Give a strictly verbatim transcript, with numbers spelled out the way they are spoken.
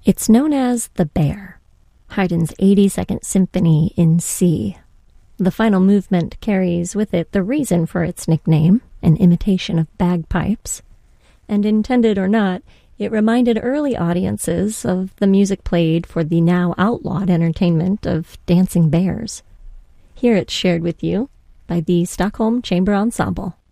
It's known as The Bear, Haydn's eighty-second Symphony in C. The final movement carries with it the reason for its nickname, an imitation of bagpipes, and intended or not, it reminded early audiences of the music played for the now outlawed entertainment of dancing bears. Here it's shared with you by the Stockholm Chamber Ensemble.